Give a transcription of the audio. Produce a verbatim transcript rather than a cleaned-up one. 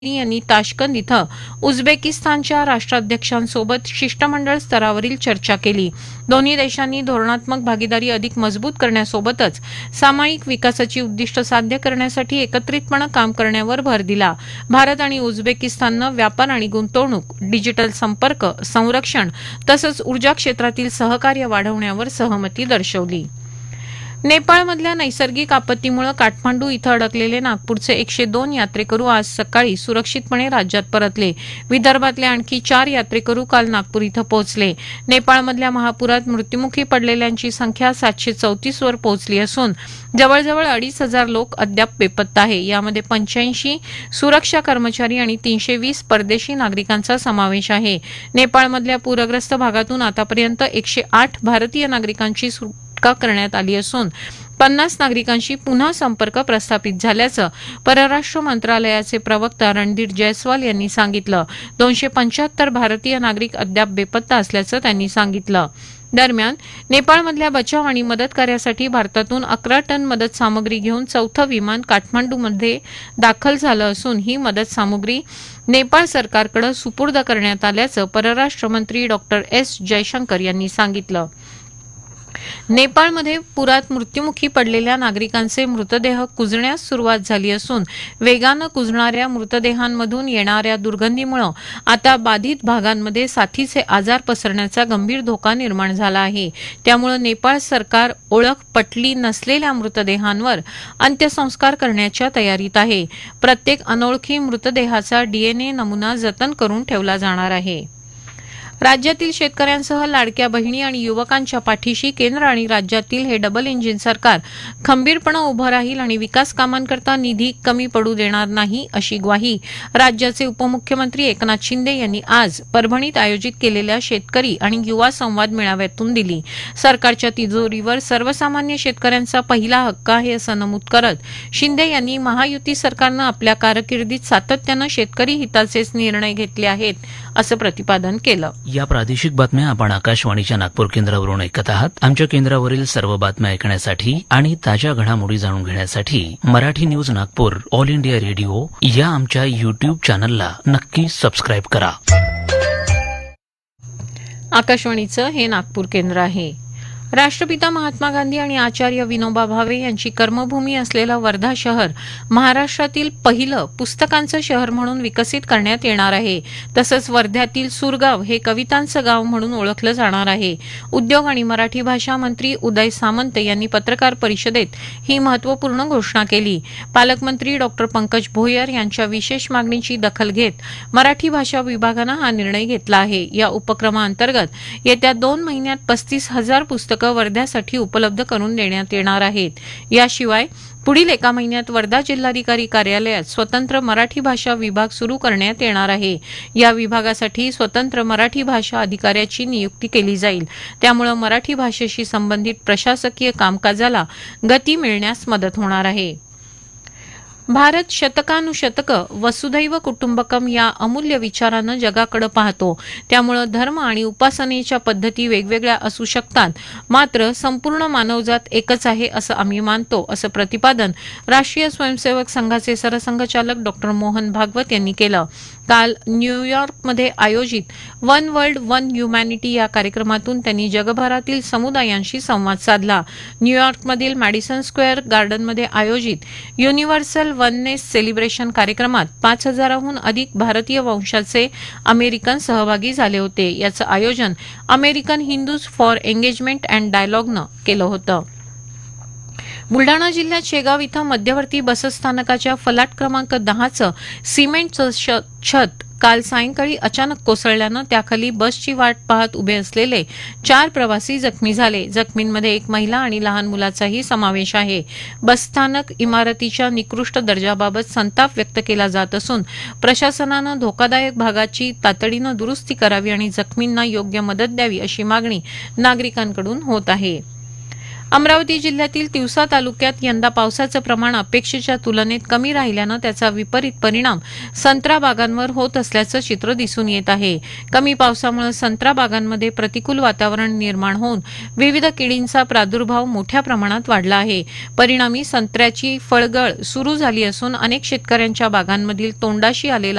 यांनी ताश्कंद इथं उझबेकिस्तानच्या राष्ट्राध्यक्षांसोबत शिष्टमंडळ स्तरावरील चर्चा केली. दोन्ही देशांनी धोरणात्मक भागीदारी अधिक मजबूत करण्यासोबतच सामायिक विकासाची उद्दिष्ट साध्य करण्यासाठी एकत्रितपणे काम करण्यावर भर दिला. भारत आणि उझबेकिस्ताननं व्यापार आणि गुंतवणूक, डिजिटल संपर्क, संरक्षण तसंच ऊर्जा क्षेत्रातील सहकार्य वाढवण्यावर सहमती दर्शवली. नेपाळमधल्या नैसर्गिक आपत्तीमुळे काठमांडू इथं अडकलेले नागपूरचे एकशे दोन यात्रेकरू आज सकाळी सुरक्षितपणे राज्यात परतले. विदर्भातले आणखी चार यात्रेकरू काल नागपूर इथं पोहोचले. नेपाळमधल्या महापुरात मृत्युमुखी पडलेल्यांची संख्या सातशे चौतीस वर पोहोचली असून जवळजवळ अडीच हजार लोक अद्याप बेपत्ता आहे. यामध्ये पंच्याऐंशी सुरक्षा कर्मचारी आणि तीनशे वीस परदेशी नागरिकांचा समावेश आहे. नेपाळमधल्या पूरग्रस्त भागातून आतापर्यंत एकशे आठ भारतीय नागरिकांची सुटका करण्यात आली असून पन्नास नागरिकांशी पुन्हा संपर्क प्रस्थापित झाल्याचं परराष्ट्र मंत्रालयाचे प्रवक्ता रणधीर जयस्वाल यांनी सांगितलं. दोनशे पंच्याहत्तर भारतीय नागरिक अद्याप बेपत्ता असल्याचं त्यांनी सांगितलं. दरम्यान नेपाळमधल्या बचाव आणि मदत कार्यासाठी भारतातून अकरा टन मदत सामग्री घेऊन चौथं विमान काठमांडूमध्ये दाखल झालं असून ही मदत सामुग्री नेपाळ सरकारकडे सुपूर्द करण्यात आल्याचं परराष्ट्र मंत्री डॉक्टर एस जयशंकर यांनी सांगितलं. नेपाळमध्ये पुरात मृत्युमुखी पडलेल्या नागरिकांचे मृतदेह कुजण्यास सुरुवात झाली असून वेगानं कुजणाऱ्या मृतदेहांमधून येणाऱ्या दुर्गंधीमुळे आता बाधित भागांमध्ये साथीचे आजार पसरण्याचा गंभीर धोका निर्माण झाला आहे. त्यामुळे नेपाळ सरकार ओळख पटली नसलेल्या मृतदेहांवर अंत्यसंस्कार करण्याच्या तयारीत आहे. प्रत्येक अनोळखी मृतदेहाचा डीएनए नमुना जतन करून ठेवला जाणार आहे. राज्यातील शेतकऱ्यांसह लाडक्या बहिणी आणि युवकांच्या पाठीशी केंद्र आणि राज्यातील हे डबल इंजिन सरकार खंबीरपणे उभं राहील आणि विकास कामांकरता निधी कमी पडू देणार नाही अशी ग्वाही राज्याचे उपमुख्यमंत्री एकनाथ शिंदे यांनी आज परभणीत आयोजित केलेल्या शेतकरी आणि युवा संवाद मेळाव्यातून दिली. सरकारच्या तिजोरीवर सर्वसामान्य शेतकऱ्यांचा पहिला हक्क आहे असं नमूद करत शिंदे यांनी महायुती सरकारनं आपल्या कारकिर्दीत सातत्यानं शेतकरी हिताचेच निर्णय घेतले आहेत असं प्रतिपादन केलं. या प्रादेशिक बातम्या आपण आकाशवाणीच्या नागपूर केंद्रावरून ऐकत आहात. आमच्या केंद्रावरील सर्व बातम्या ऐकण्यासाठी आणि ताज्या घडामोडी जाणून घेण्यासाठी Marathi news Nagpur all India radio या आमच्या युट्यूब चॅनलला नक्की सबस्क्राईब करा. आकाशवाणीचं हे नागपूर केंद्र आहे. राष्ट्रपिता महात्मा गांधी आणि आचार्य विनोबा भावे यांची कर्मभूमी असलेलं वर्धा शहर महाराष्ट्रातील पहिलं पुस्तकांचं शहर म्हणून विकसित करण्यात येणार आहे. तसंच वर्ध्यातील सुरगाव हे कवितांचं गाव म्हणून ओळखलं जाणार आहे. उद्योग आणि मराठी भाषा मंत्री उदय सामंत यांनी पत्रकार परिषदेत ही महत्वपूर्ण घोषणा केली. पालकमंत्री डॉक्टर पंकज भोयर यांच्या विशेष मागणीची दखल घेत मराठी भाषा विभागानं हा निर्णय घेतला आहे. या उपक्रमाअंतर्गत येत्या दोन महिन्यात पस्तीस हजार पुस्तकं वर्ध्यासाठी उपलब्ध करून देण्यात येणार आहेत. याशिवाय पुढील एका महिन्यात वर्धा जिल्हाधिकारी कार्यालयात स्वतंत्र मराठी भाषा विभाग सुरू करण्यात येणार आहे. या विभागासाठी स्वतंत्र मराठी भाषा अधिकाऱ्याची नियुक्ती केली जाईल. त्यामुळे मराठी भाषेशी संबंधित प्रशासकीय कामकाजाला गती मिळण्यास मदत होणार आहे. भारत शतकानुशतकं वसुधैव कुटुंबकम या अमूल्य विचारानं जगाकडे पाहतो. त्यामुळे धर्म आणि उपासनेच्या पद्धती वेगवेगळ्या असू शकतात, मात्र संपूर्ण मानवजात एकच आहे असं आम्ही मानतो असं प्रतिपादन राष्ट्रीय स्वयंसेवक संघाचे सरसंघचालक डॉक्टर मोहन भागवत यांनी केलं. काल न्यूयॉर्कमध्ये आयोजित वन वर्ल्ड वन ह्युमॅनिटी या कार्यक्रमातून त्यांनी जगभरातील समुदायांशी संवाद साधला. न्यूयॉर्कमधील मॅडिसन स्क्वेअर गार्डनमध्ये आयोजित युनिव्हर्सल वननेस सेलिब्रेशन कार्यक्रमात पाच हजाराहून अधिक भारतीय वंशाचे अमेरिकन सहभागी झाले होते. याचं आयोजन American Hindus for engagement and डायलॉगनं केलं होतं. बुलडाणा जिल्ह्यात शेगाव इथं मध्यवर्ती बसस्थानकाच्या फलाट क्रमांक दहाचं सिमेंटचं छत काल सायंकाळी अचानक कोसळल्यानं त्याखाली बसची वाट पाहत उभे असलेले चार प्रवासी जखमी झाले. जखमींमध्ये एक महिला आणि लहान मुलाचाही समावेश आहे. बसस्थानक इमारतीच्या निकृष्ट दर्जाबाबत संताप व्यक्त केला जात असून प्रशासनानं धोकादायक भागाची तातडीनं दुरुस्ती करावी आणि जखमींना योग्य मदत द्यावी अशी मागणी नागरिकांकडून होत आहे. अमरावती जिल्ह्यातील तिवसा तालुक्यात यंदा पावसाचं प्रमाण अपेक्षेच्या तुलनेत कमी राहिल्यानं त्याचा विपरीत परिणाम संत्रा बागांवर होत असल्याचं चित्र दिसून येत आहे. कमी पावसामुळे संत्रा बागांमध्ये प्रतिकूल वातावरण निर्माण होऊन विविध किडींचा प्रादुर्भाव मोठ्या प्रमाणात वाढला आहे. परिणामी संत्र्याची फळगळ सुरू झाली असून अनेक शेतकऱ्यांच्या बागांमधील तोंडाशी आलेला